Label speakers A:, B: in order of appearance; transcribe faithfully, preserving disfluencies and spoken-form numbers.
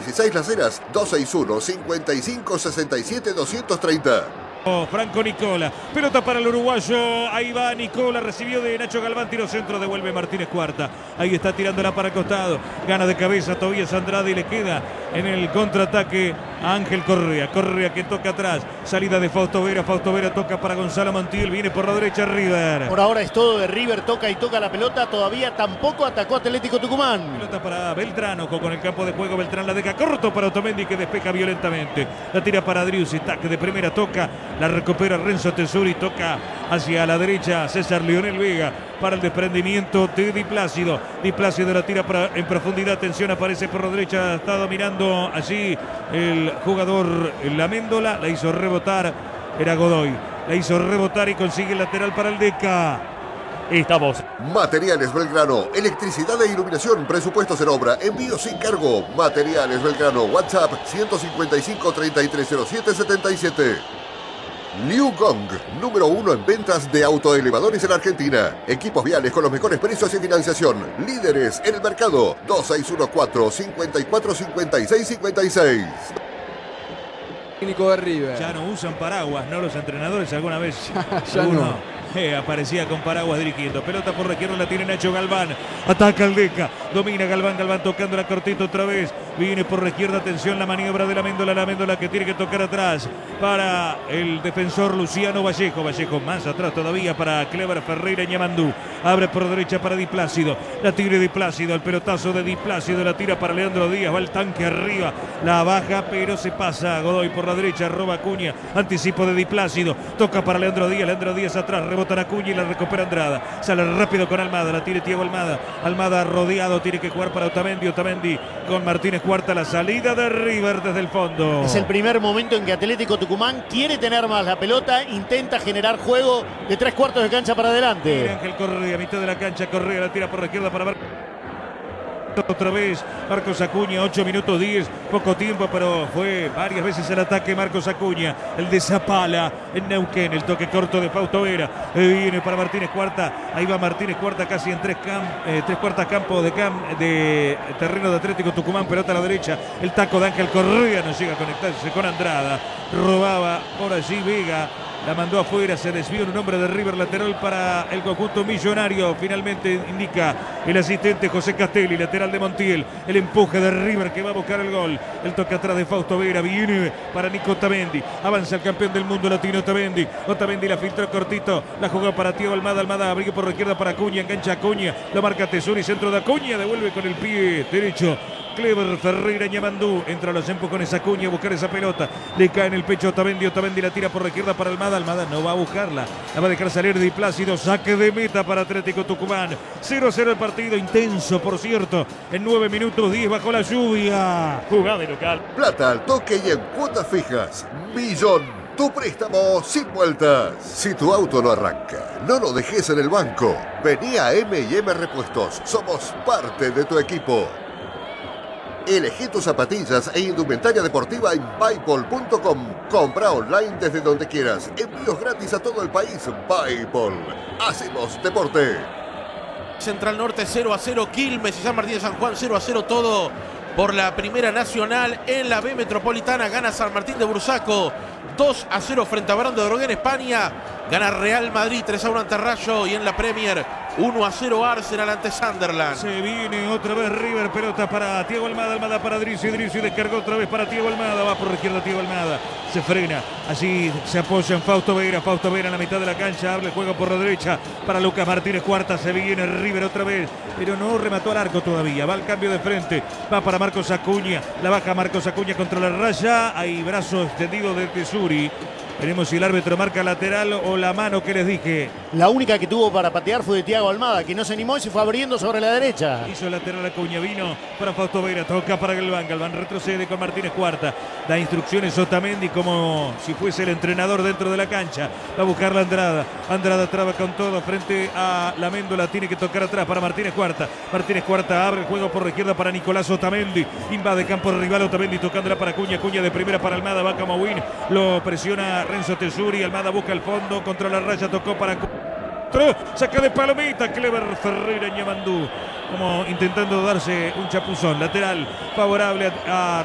A: dieciséis Las Heras, dos seis uno, cinco cinco, seis siete, dos tres cero.
B: Oh, Franco Nicola, pelota para el uruguayo, ahí va Nicola, recibió de Nacho Galván, tiro centro, devuelve Martínez Cuarta, ahí está tirándola para el costado, gana de cabeza Tobías Andrade y le queda en el contraataque a Ángel Correa, Correa que toca atrás, salida de Fausto Vera, Fausto Vera toca para Gonzalo Montiel, viene por la derecha River.
C: Por ahora es todo de River, toca y toca la pelota, todavía tampoco atacó Atlético Tucumán.
B: Pelota para Beltrán, ojo con el campo de juego, Beltrán la deja corto para Otamendi que despeja violentamente, la tira para Driussi, taque de primera, toca, la recupera Renzo Tesuri, toca hacia la derecha César Leonel Vega para el desprendimiento de Di Plácido. Di Plácido la tira para, en profundidad, atención, aparece por la derecha, está dominando allí el jugador Laméndola, la hizo rebotar, era Godoy, la hizo rebotar y consigue el lateral para el Deca.
D: Estamos.
A: Materiales Belgrano, electricidad e iluminación, presupuestos en obra, envío sin cargo. Materiales Belgrano, WhatsApp ciento cincuenta y cinco, treinta y tres cero siete, setenta y siete. Liu Gong, número uno en ventas de autoelevadores en Argentina. Equipos viales con los mejores precios y financiación. Líderes en el mercado. dos seis uno cuatro, cinco cuatro, cinco seis cinco seis.
E: Técnico de River.
B: Ya no usan paraguas, ¿no? Los entrenadores alguna vez.
E: Ya
B: Uno,
E: no.
B: Eh, aparecía con paraguas dirigiendo. Pelota por la izquierda, la tiene Nacho Galván. Ataca el Deca. Domina Galván. Galván tocando la cortita otra vez. Viene por la izquierda. Atención, la maniobra de la Méndola. La Méndola que tiene que tocar atrás para el defensor Luciano Vallejo. Vallejo más atrás todavía para Clever Ferreira Ñamandú. Abre por derecha para Di Plácido. La tira Di Plácido. El pelotazo de Di Plácido. La tira para Leandro Díaz. Va el tanque arriba. La baja, pero se pasa. Godoy por la derecha. Roba Acuña. Anticipo de Di Plácido. Toca para Leandro Díaz. Leandro Díaz atrás. Rebota Acuña y la recupera Andrada. Sale rápido con Almada. La tira Thiago Almada. Almada rodeado. Tiene que jugar para Otamendi. Otamendi con Martínez Cuarta. La salida de River desde el fondo.
C: Es el primer momento en que Atlético Tucumán quiere tener más la pelota. Intenta generar juego de tres cuartos de cancha para adelante.
B: Mira Ángel Correa. Mitad de la cancha. Correa la tira por la izquierda para ver. Otra vez Marcos Acuña, ocho minutos diez, poco tiempo, pero fue varias veces el ataque Marcos Acuña, el de Zapala en Neuquén, el toque corto de Fausto Vera, eh, viene para Martínez Cuarta, ahí va Martínez Cuarta casi en tres, cam, eh, tres cuartas campo de, cam, de terreno de Atlético Tucumán, pelota a la derecha, el taco de Ángel Correa no llega a conectarse con Andrada, robaba por allí Vega. La mandó afuera, se desvió en un hombre de River lateral para el conjunto millonario. Finalmente indica el asistente José Castelli, lateral de Montiel. El empuje de River que va a buscar el gol. El toque atrás de Fausto Vera, viene para Nico Otamendi. Avanza el campeón del mundo latino Otamendi. Otamendi la filtró cortito, la jugó para Thiago Almada. Almada abrió por la izquierda para Acuña, engancha Acuña. Lo marca Tesuri, centro de Acuña, devuelve con el pie derecho. Clever Ferreira Ñamandú entra a los empujones Acuña a buscar esa pelota, le cae en el pecho Otamendi, Otamendi la tira por la izquierda para Almada, Almada no va a buscarla, la va a dejar salir Di Plácido, saque de meta para Atlético Tucumán, cero a cero el partido, intenso por cierto, en nueve minutos diez bajo la lluvia.
D: Jugada de local.
A: Plata al toque y en cuotas fijas. Millón. Tu préstamo sin vueltas. Si tu auto no arranca, no lo dejes en el banco. Vení a M y M Repuestos. Somos parte de tu equipo. Elegí tus zapatillas e indumentaria deportiva en Buypol punto com. Compra online desde donde quieras. Envíos gratis a todo el país. Buypol. Hacemos deporte.
F: Central Norte cero a cero. Quilmes y San Martín de San Juan cero a cero todo por la Primera Nacional. En la B Metropolitana gana San Martín de Bursaco dos a cero frente a Barón de Drogué en España. Gana Real Madrid tres a uno ante Rayo. Y en la Premier uno a cero Arsenal ante Sunderland.
B: Se viene otra vez River, pelota para Thiago Almada, Almada para Driussi, Driussi descargó otra vez para Thiago Almada, va por la izquierda Thiago Almada, se frena, allí se apoya en Fausto Vera, Fausto Vera en la mitad de la cancha, abre el juego por la derecha para Lucas Martínez Cuarta, se viene River otra vez, pero no remató al arco todavía, va al cambio de frente, va para Marcos Acuña, la baja Marcos Acuña contra la raya, hay brazo extendido de Tesuri. Veremos si el árbitro marca lateral o la mano que les dije.
C: La única que tuvo para patear fue de Thiago Almada, que no se animó y se fue abriendo sobre la derecha.
B: Hizo lateral Acuña, vino para Fausto Vera, toca para Galván, Galván retrocede con Martínez Cuarta, da instrucciones Otamendi como si fuese el entrenador dentro de la cancha, va a buscar la Andrada, Andrada traba con todo frente a la Méndola, tiene que tocar atrás para Martínez Cuarta, Martínez Cuarta abre el juego por la izquierda para Nicolás Otamendi, invade campo rival Otamendi tocándola para Acuña, Acuña de primera para Almada, va como win, lo presiona Renzo Tesuri, Almada busca el fondo, contra la raya, tocó para saca de palomita Clever Ferreira Ñamandú, como intentando darse un chapuzón lateral favorable a, a